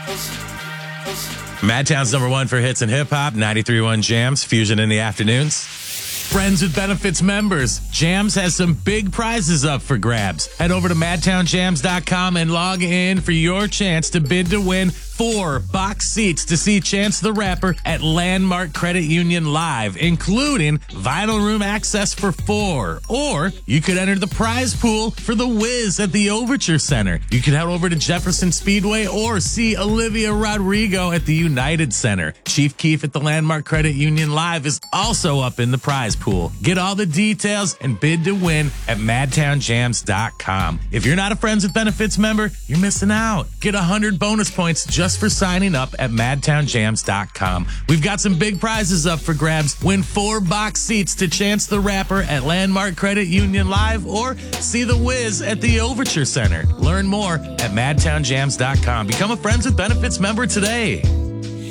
Madtown's number one for hits and hip hop, 93.1 Jams, Fusion in the afternoons. Friends with Benefits members, Jams has some big prizes up for grabs. Head over to madtownjams.com and log in for your chance to bid to win 4 box seats to see Chance the Rapper at Landmark Credit Union Live, including Vinyl Room access for 4. Or you could enter the prize pool for The Wiz at the Overture Center. You can head over to Jefferson Speedway or see Olivia Rodrigo at the United Center. Chief Keef at the Landmark Credit Union Live is also up in the prize pool. Get all the details and bid to win at madtownjams.com. If you're not a Friends with Benefits member, you're missing out. Get 100 bonus points just for signing up at madtownjams.com. We've got some big prizes up for grabs. Win 4 box seats to Chance the Rapper at Landmark Credit Union Live or see The Wiz at the Overture Center. Learn more at madtownjams.com. Become a Friends with Benefits member today.